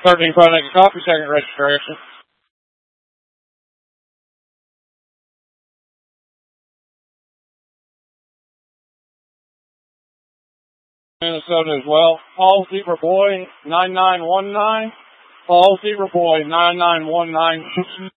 13 Phoenix Coffee, second registration. Minnesota as well. Paul Zebra Boy 9919. Paul Zebra Boy 9919.